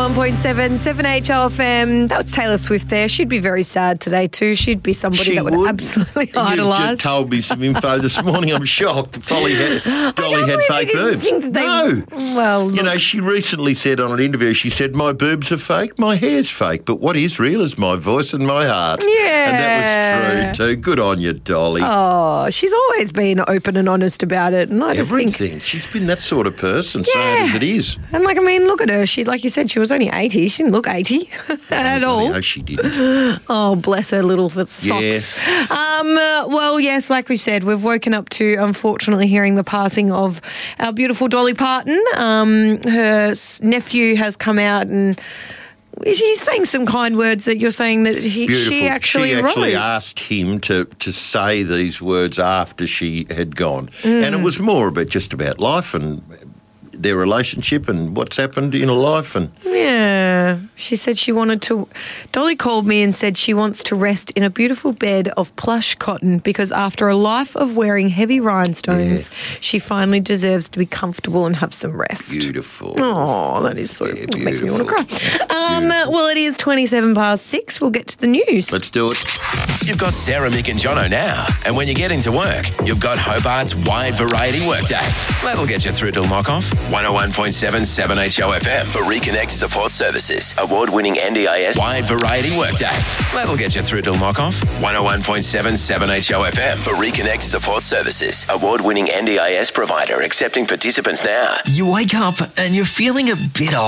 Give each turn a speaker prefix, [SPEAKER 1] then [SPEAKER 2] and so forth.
[SPEAKER 1] 101.7, 7HLFM. That was Taylor Swift there. She'd be very sad today too. She'd be somebody that would absolutely idolise.
[SPEAKER 2] You just told me some info this morning. I'm shocked. Dolly had fake boobs. No.
[SPEAKER 1] Well, look.
[SPEAKER 2] You know, she recently said on an interview, she said, my boobs are fake, my hair's fake, but what is real is my voice and my heart.
[SPEAKER 1] Yeah.
[SPEAKER 2] And that was true too. Good on you, Dolly.
[SPEAKER 1] Oh, she's always been open and honest about it. And I just think...
[SPEAKER 2] Everything. She's been that sort of person, saying as it is.
[SPEAKER 1] And like, I mean, look at her. She, like you said, she was only 80. She didn't look 80 at all.
[SPEAKER 2] No, she didn't.
[SPEAKER 1] Oh, bless her little socks.
[SPEAKER 2] Yeah.
[SPEAKER 1] Well, yes, like we said, we've woken up to, unfortunately, hearing the passing of our beautiful Dolly Parton. Her nephew has come out and he's saying some kind words that you're saying that she actually wrote.
[SPEAKER 2] She actually asked him to say these words after she had gone. And it was more just about life and their relationship and what's happened in her life. And
[SPEAKER 1] yeah, she said she wanted to... Dolly called me and said she wants to rest in a beautiful bed of plush cotton because after a life of wearing heavy rhinestones, she finally deserves to be comfortable and have some rest.
[SPEAKER 2] Beautiful.
[SPEAKER 1] Oh, that is sort of... makes me want to cry. Well, it is 6:27. We'll get to the news.
[SPEAKER 2] Let's do it.
[SPEAKER 3] You've got Sarah, Mick and Jono now. And when you get into work, you've got Hobart's Wide Variety Workday. That'll get you through till knock-off. 101.7 7HOFM for Reconnect Support Services. Award-winning NDIS Wide Variety Workday. That'll get you through till knock-off. 101.7 7HOFM for Reconnect Support Services. Award-winning NDIS provider accepting participants now.
[SPEAKER 4] You wake up and you're feeling a bit off.